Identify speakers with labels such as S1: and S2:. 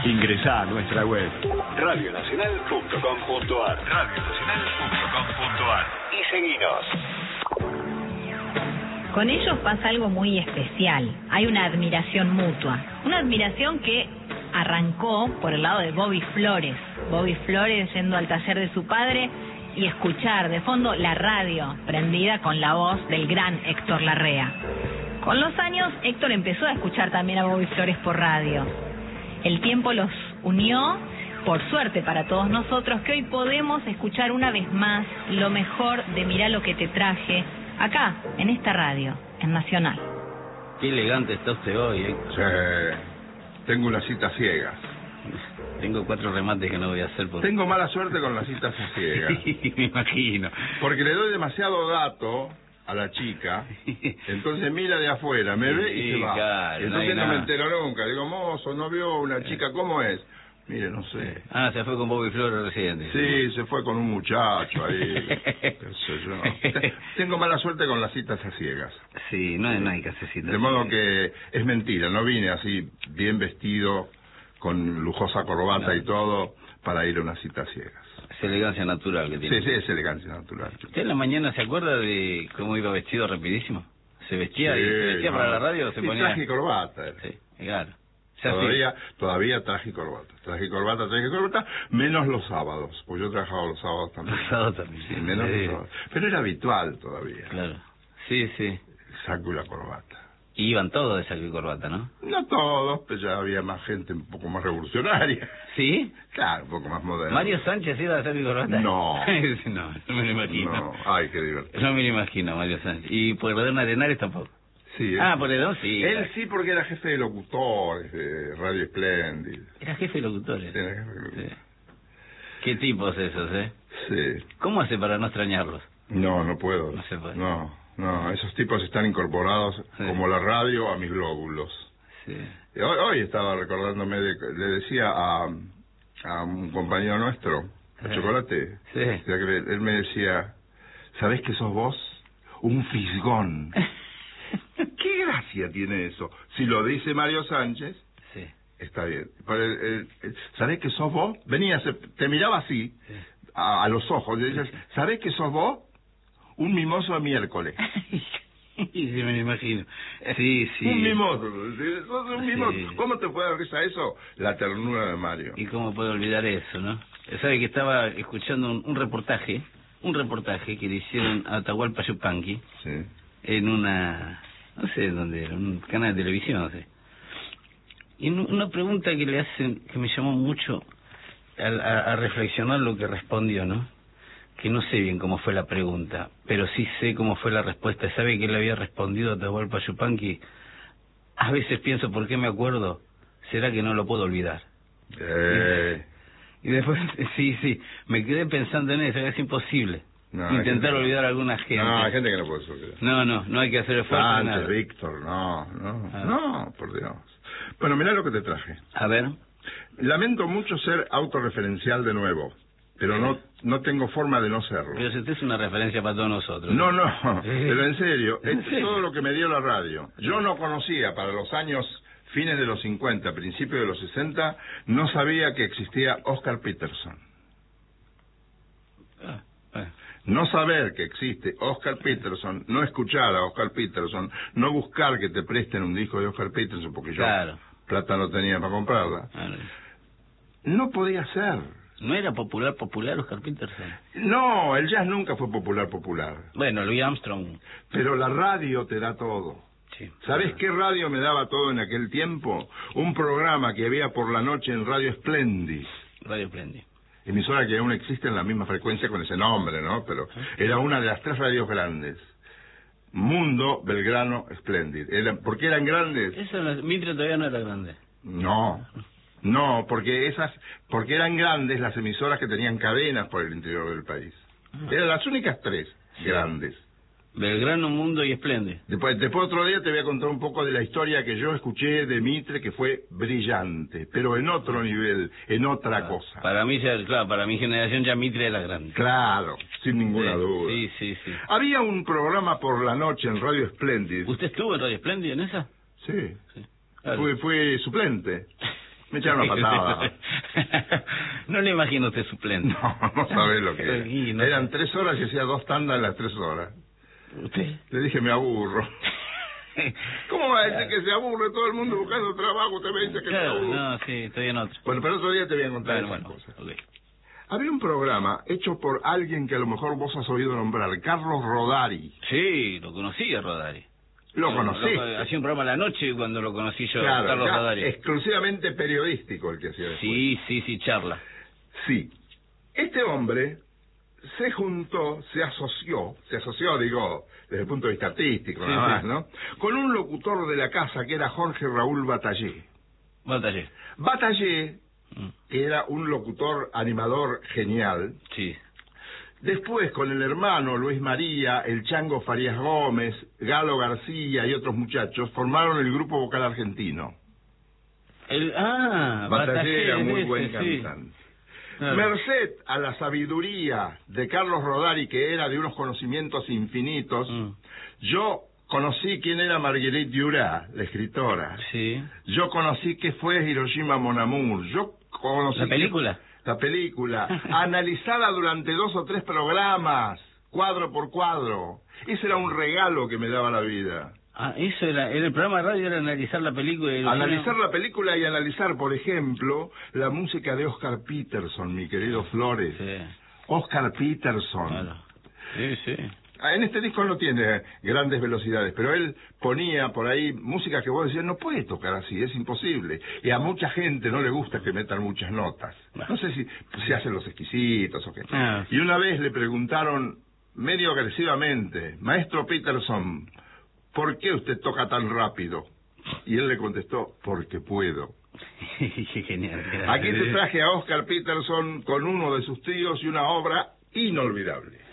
S1: Ingresá a nuestra web
S2: radionacional.com.ar y seguinos.
S3: Con ellos pasa algo muy especial. Hay una admiración mutua. Una admiración que arrancó por el lado de Bobby Flores. Bobby Flores yendo al taller de su padre y escuchar de fondo la radio prendida con la voz del gran Héctor Larrea. Con los años, Héctor empezó a escuchar también a Bobby Flores por radio. El tiempo los unió, por suerte para todos nosotros, que hoy podemos escuchar una vez más lo mejor de Mirá lo que te traje, acá, en esta radio, en Nacional.
S4: Qué elegante está usted hoy, Héctor.
S5: Sí, tengo unas citas ciegas.
S4: Tengo 4 remates que no voy a hacer porque...
S5: Tengo mala suerte con las citas ciegas.
S4: Me imagino.
S5: Porque le doy demasiado dato a la chica, entonces mira de afuera, me ve y se va.
S4: Claro,
S5: entonces no me entero nunca. Digo, mozo, ¿no vio una chica? ¿Cómo es? Mire, no sé.
S4: Ah, se fue con Bobby Flores recién.
S5: Sí, se fue con un muchacho ahí. Qué sé yo. Tengo mala suerte con las citas a ciegas.
S4: Sí, no hay que hacer citas.
S5: De modo que es mentira, no vine así bien vestido, con lujosa corbata y todo, para ir a una cita a ciegas.
S4: Es elegancia natural que tiene.
S5: Sí, es elegancia natural.
S4: ¿Usted en la mañana se acuerda de cómo iba vestido rapidísimo? ¿Se vestía y se vestía para la radio o se ponía...?
S5: Traje y corbata.
S4: Sí, claro.
S5: Todavía traje y corbata. Traje y corbata, menos los sábados, pues yo trabajaba los sábados también.
S4: Los sábados también.
S5: Sí, menos los sábados. Pero era habitual todavía.
S4: Claro. Sí.
S5: El saco y la corbata.
S4: Y iban todos de saco y corbata, ¿no?
S5: No todos, pero ya había más gente un poco más revolucionaria.
S4: ¿Sí?
S5: Claro, un poco más moderna.
S4: ¿Mario Sánchez iba de saco y corbata?
S5: No.
S4: No me lo imagino.
S5: No, ay, qué divertido.
S4: No me lo imagino, Mario Sánchez. ¿Y por Redón Arenares tampoco?
S5: Sí.
S4: Por Redón sí.
S5: Él
S4: claro.
S5: sí, porque era jefe de locutores de Radio Espléndid.
S4: Era jefe de locutores.
S5: Era jefe de locutores.
S4: Sí. ¿Qué tipos esos,
S5: Sí.
S4: ¿Cómo hace para no extrañarlos?
S5: No puedo.
S4: No se puede.
S5: No, esos tipos están incorporados, como la radio, a mis glóbulos.
S4: Sí.
S5: Hoy estaba recordándome, le decía a un compañero nuestro, a Chocolate,
S4: sí.
S5: Él me decía, ¿sabés que sos vos? Un fisgón. ¿Qué gracia tiene eso? Si lo dice Mario Sánchez,
S4: sí,
S5: está bien. ¿Sabés que sos vos? Venía, te miraba así, sí, a los ojos, y decías, ¿sabés que sos vos? Un mimoso de miércoles.
S4: Sí, me lo imagino. Sí.
S5: Un mimoso. Sos un mimoso.
S4: Sí.
S5: ¿Cómo te puede dar risa eso? La ternura de Mario.
S4: ¿Y cómo puedo olvidar eso, no? Sabe que estaba escuchando un reportaje que le hicieron a Atahualpa Yupanqui,
S5: sí,
S4: en una, no sé dónde era, un canal de televisión, no sé. Y una pregunta que le hacen, que me llamó mucho a reflexionar lo que respondió, ¿no? Que no sé bien cómo fue la pregunta, pero sí sé cómo fue la respuesta. ¿Sabe que le había respondido a Atahualpa Yupanqui? A veces pienso, ¿por qué me acuerdo? ¿Será que no lo puedo olvidar? Y después, sí, me quedé pensando en eso, es imposible. Intentar olvidar a alguna gente.
S5: No, hay gente que no puede olvidar.
S4: No hay que hacer esfuerzo.
S5: Sánchez, Víctor, no, por Dios. Bueno, mirá lo que te traje.
S4: A ver.
S5: Lamento mucho ser autorreferencial de nuevo, pero no tengo forma de no serlo.
S4: Pero si usted es una referencia para todos nosotros.
S5: No, pero en serio, es todo lo que me dio la radio. Yo no conocía para los años fines de los 50, principios de los 60, no sabía que existía Oscar Peterson. No saber que existe Oscar Peterson, no escuchar a Oscar Peterson, no buscar que te presten un disco de Oscar Peterson, porque yo plata no tenía para comprarla, no podía ser.
S4: ¿No era popular Oscar Peterson?
S5: No, el jazz nunca fue popular.
S4: Bueno, Louis Armstrong.
S5: Pero la radio te da todo.
S4: Sí.
S5: ¿Sabés qué radio me daba todo en aquel tiempo? Un programa que había por la noche en Radio Espléndid.
S4: Radio Espléndid.
S5: Emisora que aún existe en la misma frecuencia con ese nombre, ¿no? Pero era una de las 3 radios grandes. Mundo, Belgrano, Espléndid. ¿Por qué eran grandes?
S4: Mitre todavía no era grande.
S5: No, porque eran grandes las emisoras que tenían cadenas por el interior del país. Eran las únicas 3 grandes.
S4: Belgrano, Mundo y Espléndid.
S5: Después otro día te voy a contar un poco de la historia que yo escuché de Mitre, que fue brillante, pero en otro nivel, en otra cosa.
S4: Para mí, para mi generación ya Mitre era grande.
S5: Claro, sin ninguna duda.
S4: Sí.
S5: Había un programa por la noche en Radio Espléndid.
S4: ¿Usted estuvo en Radio Espléndid en esa?
S5: Sí. Claro. Fui suplente. Me echaron una patada.
S4: No le imagino usted suplente.
S5: No sabés lo que era. No. Eran 3 horas y hacía 2 tandas en las 3 horas.
S4: ¿Usted?
S5: Le dije, me aburro. ¿Cómo va a decir que se aburre todo el mundo buscando trabajo? Usted me dice que se aburre.
S4: No, sí, estoy en otro.
S5: Bueno, pero otro día te voy a contar esas cosas. Okay. Había un programa hecho por alguien que a lo mejor vos has oído nombrar, Carlos Rodari.
S4: Sí, lo conocí a Rodari.
S5: ¿Lo conociste?
S4: Hacía un programa a la noche cuando lo conocí yo,
S5: claro,
S4: Carlos Rodari.
S5: Exclusivamente periodístico el que hacía después.
S4: Sí, charla.
S5: Sí. Este hombre se juntó, se asoció, digo, desde el punto de vista artístico, nada más, ¿no? Con un locutor de la casa que era Jorge Raúl Batallé. Batallé era un locutor animador genial.
S4: Sí.
S5: Después, con el hermano Luis María, el Chango Farías Gómez, Galo García y otros muchachos, formaron el Grupo Vocal Argentino. Batallé era muy buen cantante. Claro. Merced a la sabiduría de Carlos Rodari, que era de unos conocimientos infinitos, yo conocí quién era Marguerite Duras, la escritora.
S4: Sí.
S5: Yo conocí qué fue Hiroshima Mon Amour. Yo conocí...
S4: ¿La película?
S5: La película, analizada durante 2 o 3 programas, cuadro por cuadro. Ese era un regalo que me daba la vida.
S4: Eso era, el programa de radio era analizar la película.
S5: Analizar la película y analizar, por ejemplo, la música de Oscar Peterson, mi querido Flores.
S4: Sí.
S5: Oscar Peterson.
S4: Claro. Sí.
S5: En este disco no tiene grandes velocidades, pero él ponía por ahí música que vos decías, no puede tocar así, es imposible. Y a mucha gente no le gusta que metan muchas notas. No sé si hacen los exquisitos o qué. Y una vez le preguntaron, medio agresivamente, Maestro Peterson, ¿por qué usted toca tan rápido? Y él le contestó, porque puedo.
S4: Qué genial.
S5: Aquí te traje a Oscar Peterson con uno de sus tíos y una obra inolvidable.